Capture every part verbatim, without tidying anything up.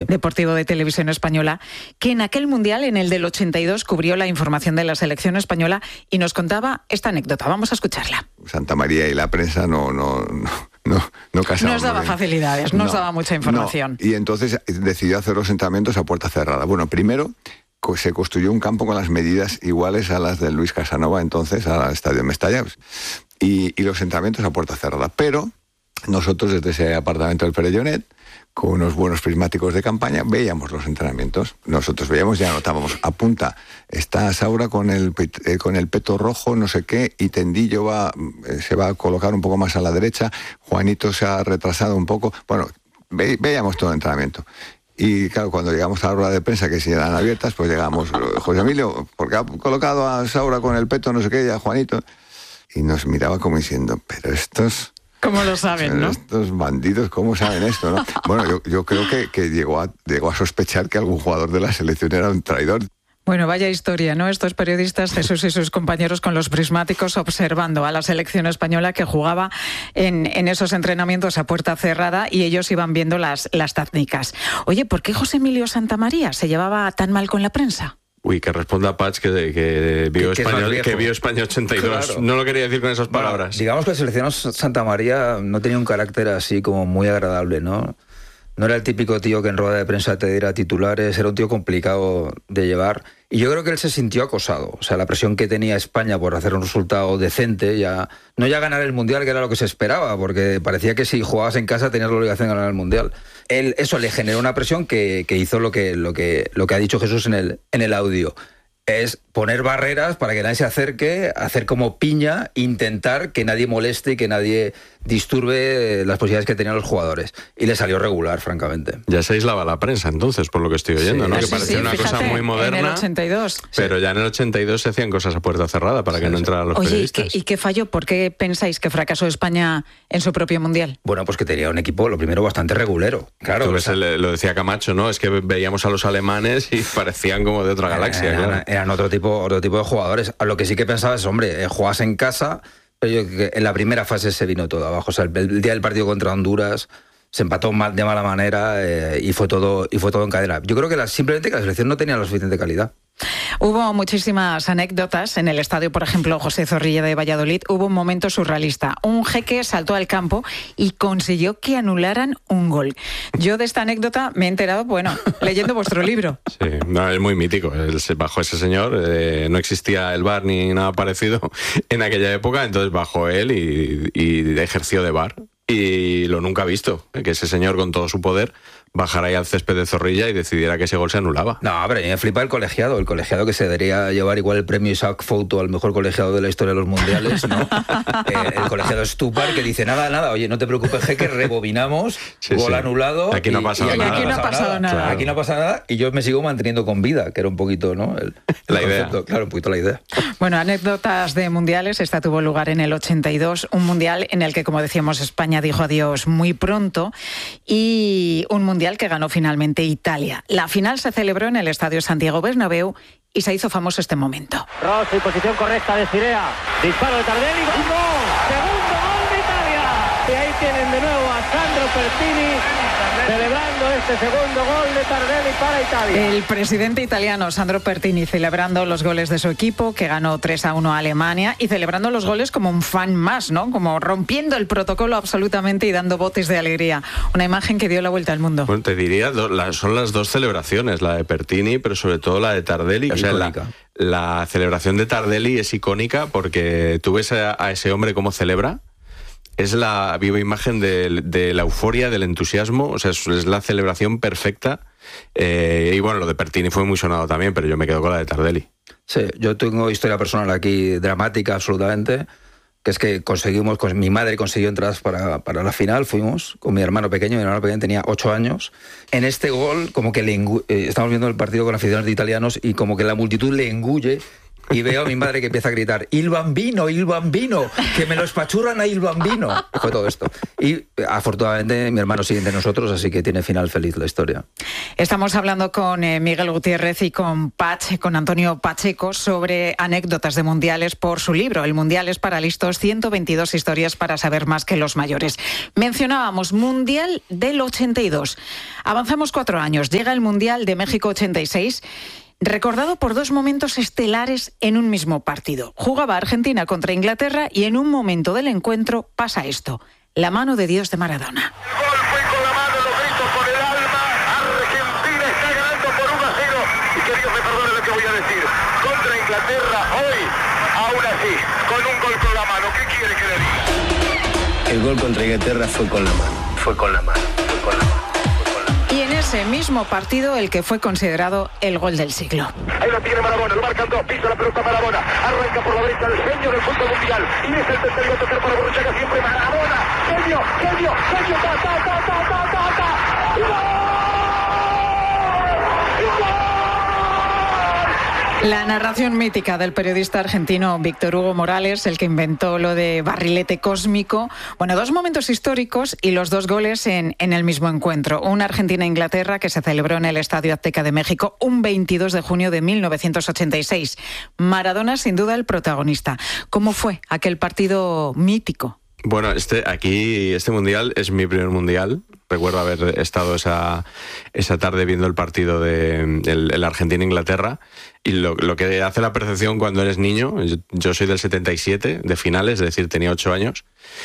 deportivo de Televisión Española, que en aquel Mundial, en el del ochenta y dos, cubrió la información de la selección española y nos contaba esta anécdota. Vamos a escucharla. Santamaría y la prensa no... no, no. No, no casaban. Nos daba facilidades, nos no, daba mucha información. No. Y entonces decidió hacer los entrenamientos a puerta cerrada. Bueno, primero se construyó un campo con las medidas iguales a las de Luis Casanova, entonces al Estadio Mestalla, y, y los entrenamientos a puerta cerrada. Pero nosotros desde ese apartamento del Perellonet, con unos buenos prismáticos de campaña, veíamos los entrenamientos. Nosotros veíamos y anotábamos, apunta, está Saura con el, eh, con el peto rojo, no sé qué, y Tendillo va, eh, se va a colocar un poco más a la derecha, Juanito se ha retrasado un poco. Bueno, ve, veíamos todo el entrenamiento. Y claro, cuando llegamos a la rueda de prensa, que si eran abiertas, pues llegamos, José Emilio, porque ha colocado a Saura con el peto, no sé qué, y a Juanito, y nos miraba como diciendo, pero estos... ¿Cómo lo saben, no? Estos bandidos, ¿cómo saben esto, no? Bueno, yo, yo creo que, que llegó, a, llegó a sospechar que algún jugador de la selección era un traidor. Bueno, vaya historia, ¿no? Estos periodistas, Jesús y sus compañeros con los prismáticos observando a la selección española que jugaba en, en esos entrenamientos a puerta cerrada y ellos iban viendo las, las técnicas. Oye, ¿por qué José Emilio Santamaría se llevaba tan mal con la prensa? Uy, que responda Patch que, que, vio, que, España, que, que vio España ochenta y dos. Claro. No lo quería decir con esas palabras. Bueno, digamos que la selección Santamaría no tenía un carácter así como muy agradable, ¿no? No era el típico tío que en rueda de prensa te diera titulares, era un tío complicado de llevar. Y yo creo que él se sintió acosado. O sea, la presión que tenía España por hacer un resultado decente, ya no ya ganar el Mundial, que era lo que se esperaba, porque parecía que si jugabas en casa tenías la obligación de ganar el Mundial. Él, eso le generó una presión que, que hizo lo que, lo, que, lo que ha dicho Jesús en el, en el audio. Es poner barreras para que nadie se acerque, hacer como piña, intentar que nadie moleste y que nadie disturbe las posibilidades que tenían los jugadores. Y le salió regular, francamente. Ya se aislaba la prensa entonces, por lo que estoy oyendo, sí, ¿no? Sí, que sí, parecía sí, una fíjate, cosa muy moderna. En el ochenta y dos. Pero sí. ya en el ochenta y dos se hacían cosas a puerta cerrada para que sí, no entraran los Oye, periodistas. ¿y qué, ¿y qué falló? ¿Por qué pensáis que fracasó España en su propio Mundial? Bueno, pues que tenía un equipo, lo primero, bastante regulero. Claro. Tú ves, o sea, el, lo decía Camacho, ¿no? Es que veíamos a los alemanes y parecían como de otra galaxia. Eran, claro. eran otro tipo, otro tipo de jugadores. A lo que sí que pensaba es, hombre, eh, jugás en casa, pero yo que en la primera fase se vino todo abajo. O sea, el, el día del partido contra Honduras se empató mal, de mala manera eh, y fue todo y fue todo en cadena. Yo creo que la, simplemente que la selección no tenía la suficiente calidad. Hubo muchísimas anécdotas en el estadio, por ejemplo, José Zorrilla de Valladolid. Hubo un momento surrealista. Un jeque saltó al campo y consiguió que anularan un gol. Yo de esta anécdota me he enterado, bueno, leyendo vuestro libro. Sí, no, es muy mítico. Bajo ese señor eh, no existía el V A R ni nada parecido en aquella época, entonces bajó él y, y ejerció de V A R. Y lo nunca visto, que ese señor con todo su poder bajara ahí al césped de Zorrilla y decidiera que ese gol se anulaba. No, pero me flipa el colegiado, el colegiado que se debería llevar igual el premio Isaac Fouto al mejor colegiado de la historia de los mundiales, ¿no? eh, el colegiado Stupar que dice, nada, nada, oye, no te preocupes, jeque, rebobinamos, sí, gol sí. anulado. Aquí no ha pasado y, nada. Y aquí no ha pasado nada. nada. Claro. Aquí no pasa nada y yo me sigo manteniendo con vida, que era un poquito, ¿no? El, el la concepto, idea. Claro, un poquito la idea. Bueno, anécdotas de mundiales. Esta tuvo lugar en el ochenta y dos, un mundial en el que, como decíamos, España dijo adiós muy pronto y un mundial que ganó finalmente Italia. La final se celebró en el Estadio Santiago Bernabéu y se hizo famoso este momento. Rossi, posición correcta de Cirea. Disparo de Tardelli. ¡Gol! ¡Segundo gol de Italia! Y ahí tienen de nuevo a Sandro Pertini celebrando este segundo gol de Tardelli para Italia. El presidente italiano Sandro Pertini celebrando los goles de su equipo, que ganó tres a uno a Alemania, y celebrando los goles como un fan más, ¿no? Como rompiendo el protocolo absolutamente y dando botes de alegría. Una imagen que dio la vuelta al mundo. Bueno, te diría, son las dos celebraciones, la de Pertini, pero sobre todo la de Tardelli. O sea, la, la celebración de Tardelli es icónica porque tú ves a, a ese hombre cómo celebra. Es la viva imagen de, de la euforia, del entusiasmo, o sea, es, es la celebración perfecta. Eh, y bueno, lo de Pertini fue muy sonado también, pero yo me quedo con la de Tardelli. Sí, yo tengo historia personal aquí dramática absolutamente, que es que conseguimos, mi madre consiguió entradas para, para la final, fuimos con mi hermano pequeño, mi hermano pequeño tenía ocho años. En este gol, como que le engu- eh, estamos viendo el partido con aficionados de italianos y como que la multitud le engulle. Y veo a mi madre que empieza a gritar, ¡Il Bambino, Il Bambino! ¡Que me lo espachurran a Il Bambino! Fue todo esto. Y afortunadamente mi hermano sigue entre nosotros, así que tiene final feliz la historia. Estamos hablando con eh, Miguel Gutiérrez y con Pach, con Antonio Pacheco, sobre anécdotas de mundiales por su libro, El Mundial es para listos, ciento veintidós historias para saber más que los mayores. Mencionábamos Mundial del ochenta y dos. Avanzamos cuatro años. Llega el Mundial de México ochenta y seis, recordado por dos momentos estelares en un mismo partido. Jugaba Argentina contra Inglaterra y en un momento del encuentro pasa esto. La mano de Dios de Maradona. Hoy, aún así, con un gol con la mano, ¿qué quiere que le diga? El gol contra Inglaterra fue con la mano, fue con la mano, fue con la mano. Y en ese mismo partido, el que fue considerado el gol del siglo. Ahí lo tiene Maradona, lo marcan dos, pisa la pelota Maradona, arranca por la derecha el genio del fútbol mundial, y es el tercero a tocar para Borruchaga, siempre Maradona, genio, genio, genio, ta, ta, ta, ta, ta, ta, ta, ¡gol! La narración mítica del periodista argentino Víctor Hugo Morales, el que inventó lo de barrilete cósmico. Bueno, dos momentos históricos y los dos goles en, en el mismo encuentro. Una Argentina-Inglaterra que se celebró en el Estadio Azteca de México un veintidós de junio de mil novecientos ochenta y seis. Maradona, sin duda, el protagonista. ¿Cómo fue aquel partido mítico? Bueno, este aquí este mundial es mi primer mundial. Recuerdo haber estado esa, esa tarde viendo el partido de el, el Argentina-Inglaterra. Y lo, lo que hace la percepción cuando eres niño, yo, yo soy del setenta y siete, de finales, es decir, tenía ocho años.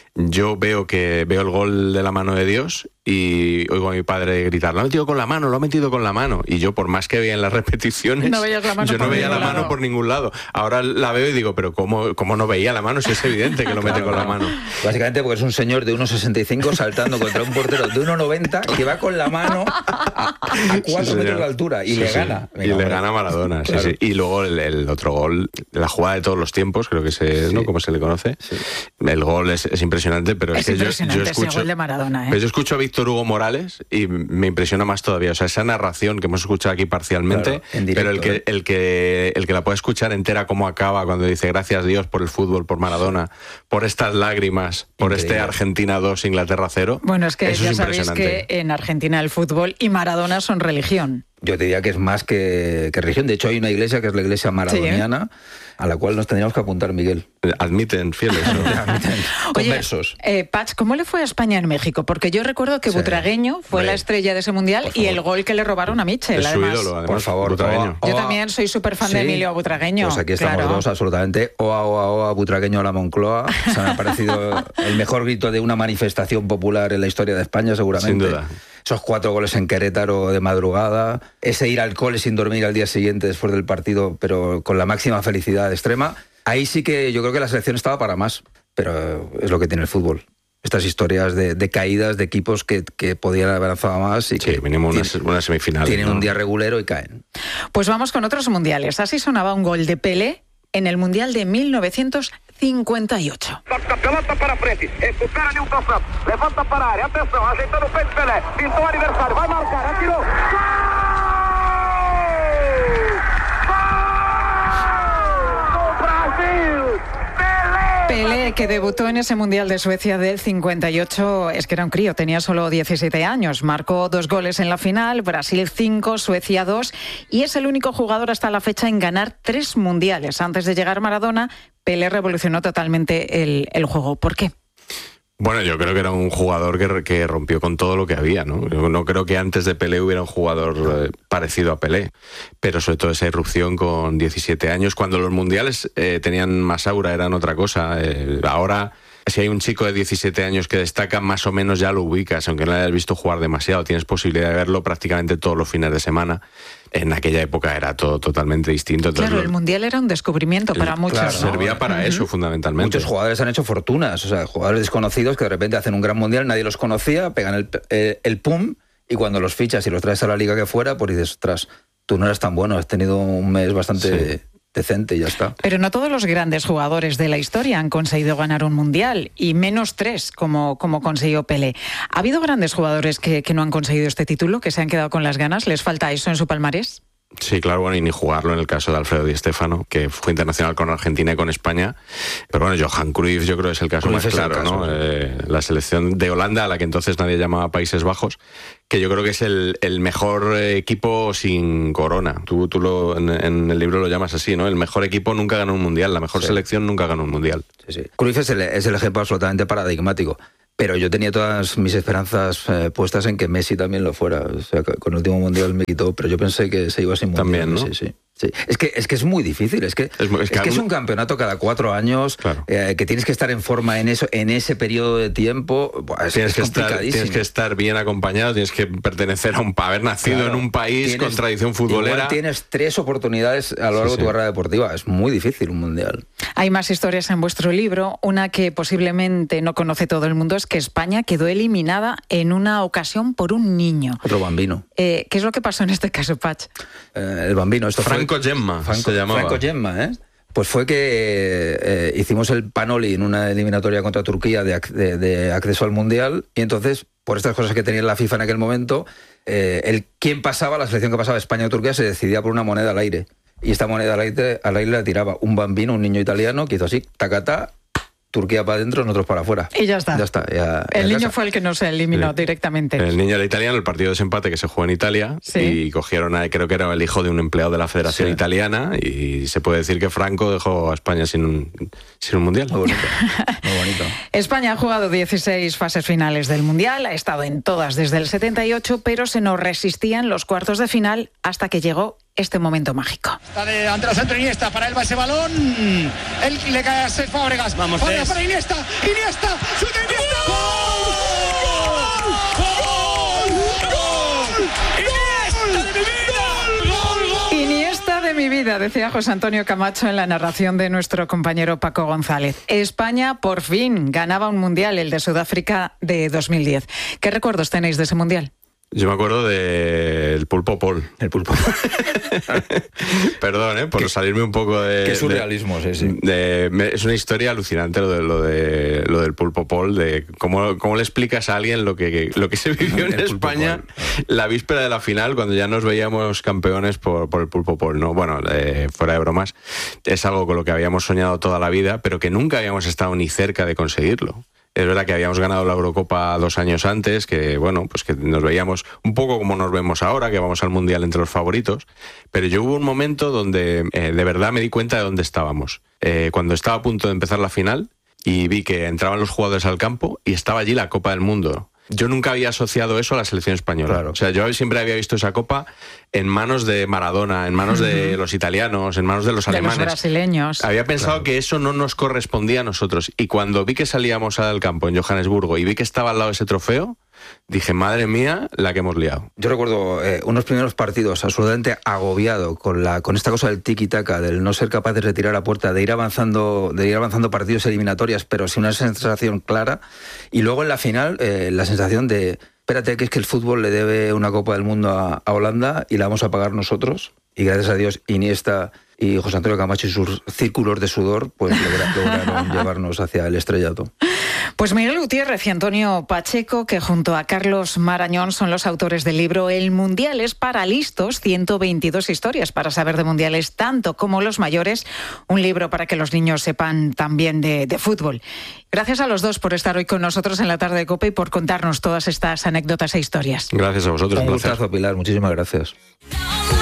Yo veo que veo el gol de la mano de Dios y oigo a mi padre gritar, lo ha metido con la mano, lo ha metido con la mano. Y yo, por más que veía en las repeticiones, no la mano yo no veía la mano lado. por ningún lado. Ahora la veo y digo, pero ¿cómo, cómo no veía la mano? Si es evidente que lo mete con la mano. Básicamente porque es un señor de uno sesenta y cinco saltando contra un portero de uno noventa que va con la mano a, a cuatro sí, metros de altura y sí, le sí. gana. Venga, y le gana a Maradona, claro. sí, sí. Y luego el, el otro gol, la jugada de todos los tiempos, creo que es, sí. ¿no? Como se le conoce. Sí. El gol es, es impresionante, pero es, es que yo, impresionante yo escucho, ese gol de Maradona, ¿eh? Pero yo escucho a Víctor Hugo Morales y me impresiona más todavía. O sea, esa narración que hemos escuchado aquí parcialmente, claro, directo, pero el que, ¿eh? el que el que la puede escuchar entera cómo acaba cuando dice gracias Dios por el fútbol, por Maradona, por estas lágrimas, por Increíble. Este Argentina dos, Inglaterra cero. Bueno, es que eso ya es sabéis que en Argentina el fútbol y Maradona son religión. Yo te diría que es más que, que religión. De hecho, hay una iglesia que es la iglesia maradoniana, sí, ¿eh? A la cual nos tendríamos que apuntar, Miguel. Admiten fieles, ¿no? Admiten conversos. Oye, eh, Pach, ¿cómo le fue a España en México? Porque yo recuerdo que sí. Butragueño fue Hombre, la estrella de ese mundial y el gol que le robaron a Michel, es además. Su ídolo, además. Por favor, Butragueño. Yo también soy súper fan sí. de Emilio Butragueño. Pues aquí estamos claro. dos, absolutamente. Oa, oa, oa, Butragueño a la Moncloa. Se me ha parecido el mejor grito de una manifestación popular en la historia de España, seguramente. Sin duda. Esos cuatro goles en Querétaro de madrugada, ese ir al cole sin dormir al día siguiente después del partido, pero con la máxima felicidad extrema. Ahí sí que yo creo que la selección estaba para más, pero es lo que tiene el fútbol. Estas historias de, de caídas de equipos que, que podían haber avanzado más y sí, que mínimo una, tienen, una semifinal. Tienen ¿no? un día regulero y caen. Pues vamos con otros mundiales. Así sonaba un gol de Pelé en el Mundial de mil novecientos cincuenta y ocho. Pelota para frente, espera Nilton Santos, levanta para a área, atenção, ajeitando o peito Pelé, pintou o aniversário, vai marcar, atirou, gol! Gol! Brasil! Pelé, que debutó en ese Mundial de Suecia del cincuenta y ocho, es que era un crío, tenía solo diecisiete años. Marcó dos goles en la final, Brasil cinco, Suecia dos, y es el único jugador hasta la fecha en ganar tres mundiales. Antes de llegar Maradona, Pelé revolucionó totalmente el, el juego. ¿Por qué? Bueno, yo creo que era un jugador que, que rompió con todo lo que había, ¿no? Yo no creo que antes de Pelé hubiera un jugador eh, parecido a Pelé, pero sobre todo esa irrupción con diecisiete años, cuando los mundiales eh, tenían más aura, eran otra cosa. Eh, ahora, si hay un chico de diecisiete años que destaca, más o menos ya lo ubicas, aunque no le hayas visto jugar demasiado, tienes posibilidad de verlo prácticamente todos los fines de semana. En aquella época era todo totalmente distinto. Claro, Entonces, el Mundial era un descubrimiento para el, muchos. Claro, ¿no? servía para uh-huh. eso, fundamentalmente. Muchos jugadores han hecho fortunas, o sea, jugadores desconocidos que de repente hacen un gran Mundial, nadie los conocía, pegan el, el, el pum, y cuando los fichas y los traes a la liga que fuera, pues dices, ostras, tú no eras tan bueno, has tenido un mes bastante... Sí. decente y ya está. Pero no todos los grandes jugadores de la historia han conseguido ganar un mundial, y menos tres, como, como consiguió Pelé. ¿Ha habido grandes jugadores que, que no han conseguido este título, que se han quedado con las ganas? ¿Les falta eso en su palmarés? Sí, claro, bueno, y ni jugarlo en el caso de Alfredo Di Stéfano, que fue internacional con Argentina y con España. Pero bueno, Johan Cruyff yo creo que es el caso Cruyff más claro, caso, ¿no? sí. Eh, la selección de Holanda, a la que entonces nadie llamaba Países Bajos, que yo creo que es el, el mejor equipo sin corona. Tú, tú lo, en, en el libro lo llamas así, ¿no? El mejor equipo nunca ganó un mundial, la mejor Sí. selección nunca ganó un mundial. Sí, sí. Cruyff es el, es el ejemplo absolutamente paradigmático. Pero yo tenía todas mis esperanzas eh, puestas en que Messi también lo fuera. O sea, con el último mundial me quitó, pero yo pensé que se iba sin mundial. También, ¿no? Sí, sí. Sí. Es que es que es muy difícil, es que es, Es mu- es que es, que es algún- un campeonato cada cuatro años, Claro. eh, que tienes que estar en forma en eso, en ese periodo de tiempo. Buah, es, Tienes es que, estar, complicadísimo. tienes que estar bien acompañado, tienes que pertenecer a un haber nacido Claro. en un país Tienes- con tradición futbolera. Igual tienes tres oportunidades a lo largo Sí, de tu sí. carrera deportiva. Es muy difícil un mundial. Hay más historias en vuestro libro. Una que posiblemente no conoce todo el mundo es que España quedó eliminada en una ocasión por un niño. Otro bambino. Eh, ¿Qué es lo que pasó en este caso, Patch? Eh, el bambino. Esto fue- Franco Gemma Franco, se llamaba. Franco Gemma, ¿eh? Pues fue que eh, hicimos el Panoli en una eliminatoria contra Turquía de, ac- de- de acceso al Mundial, y entonces, por estas cosas que tenía la FIFA en aquel momento, eh, el quién pasaba, la selección que pasaba, España o Turquía, se decidía por una moneda al aire. Y esta moneda al aire, al aire la tiraba un bambino, un niño italiano, que hizo así, tacatá, Turquía para adentro, nosotros para afuera. Y ya está. Ya está. ya- El ya niño casa. fue el que no se eliminó Sí. directamente. El niño era italiano, el partido de desempate que se jugó en Italia, Sí. y cogieron a, creo que era el hijo de un empleado de la Federación Sí. Italiana, y se puede decir que Franco dejó a España sin un, sin un mundial. Muy bonito. Muy bonito. España ha jugado dieciséis fases finales del Mundial, ha estado en todas desde el setenta y ocho, pero se nos resistían los cuartos de final hasta que llegó este momento mágico. Está de ante los centro Iniesta, para él va ese balón. Él le cae a Cesc Fábregas. Vamos, Fábregas para Iniesta. Iniesta, ¡chuta Iniesta! ¡Gol! ¡Gol! ¡Gol! ¡Iniesta de mi vida! ¡Gol! ¡Gol! Iniesta de mi vida, decía José Antonio Camacho en la narración de nuestro compañero Paco González. España por fin ganaba un Mundial, el de Sudáfrica de dos mil diez. ¿Qué recuerdos tenéis de ese Mundial? Yo me acuerdo del Pulpo Paul. El pulpo. Perdón, ¿eh? por Qué- salirme un poco de... Qué de- surrealismo, sí, sí. de- me- es una historia alucinante lo de lo de lo del Pulpo Paul, de cómo, cómo le explicas a alguien lo que, lo que se vivió en El Pulpo España Paul. la víspera de la final, cuando ya nos veíamos campeones por, por el Pulpo Paul, ¿no? Bueno, eh, fuera de bromas, es algo con lo que habíamos soñado toda la vida, pero que nunca habíamos estado ni cerca de conseguirlo. Es verdad que habíamos ganado la Eurocopa dos años antes, que bueno, pues que nos veíamos un poco como nos vemos ahora, que vamos al Mundial entre los favoritos, pero yo hubo un momento donde eh, de verdad me di cuenta de dónde estábamos. Eh, cuando estaba a punto de empezar la final y vi que entraban los jugadores al campo y estaba allí la Copa del Mundo. Yo nunca había asociado eso a la selección española. Claro. O sea, yo siempre había visto esa Copa en manos de Maradona, en manos de los italianos, en manos de los De los alemanes. brasileños. Había pensado que eso no nos correspondía a nosotros. Y cuando vi que salíamos al campo en Johannesburgo y vi que estaba al lado ese trofeo, dije, madre mía, la que hemos liado. Yo recuerdo eh, unos primeros partidos absolutamente agobiado con la con esta cosa del tiki-taka, del no ser capaces de tirar a puerta, de ir avanzando, de ir avanzando partidos eliminatorias, pero sin una sensación clara. Y luego en la final, eh, la sensación de, espérate, que es que el fútbol le debe una Copa del Mundo a, a Holanda y la vamos a pagar nosotros. Y gracias a Dios, Iniesta y José Antonio Camacho y sus círculos de sudor, pues logra- lograron llevarnos hacia el estrellato. Pues Miguel Gutiérrez y Antonio Pacheco, que junto a Carlos Marañón son los autores del libro El Mundial es para listos, ciento veintidós historias para saber de mundiales tanto como los mayores, un libro para que los niños sepan también de, de fútbol. Gracias a los dos por estar hoy con nosotros en la tarde de COPE y por contarnos todas estas anécdotas e historias. Gracias a vosotros. Un un placer. gustazo, Pilar. Muchísimas gracias.